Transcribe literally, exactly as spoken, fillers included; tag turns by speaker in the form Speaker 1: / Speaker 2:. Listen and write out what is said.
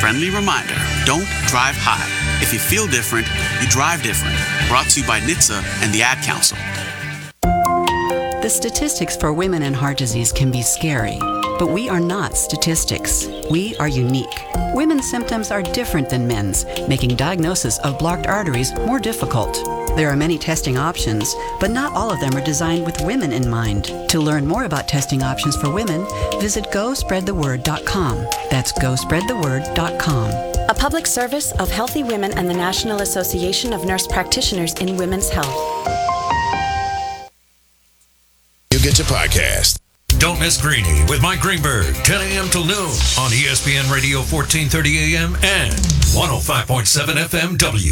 Speaker 1: Friendly reminder, don't drive high. If you feel different, you drive different. Brought to you by N H T S A and the Ad Council.
Speaker 2: The statistics for women and heart disease can be scary, but we are not statistics. We are unique. Women's symptoms are different than men's, making diagnosis of blocked arteries more difficult. There are many testing options, but not all of them are designed with women in mind. To learn more about testing options for women, visit go spread the word dot com. That's go spread the word dot com.
Speaker 3: A public service of Healthy Women and the National Association of Nurse Practitioners in Women's Health.
Speaker 4: You get your podcast.
Speaker 5: Don't miss Greeny with Mike Greenberg, ten a.m. till noon on E S P N Radio fourteen thirty A M and one oh five point seven F M W.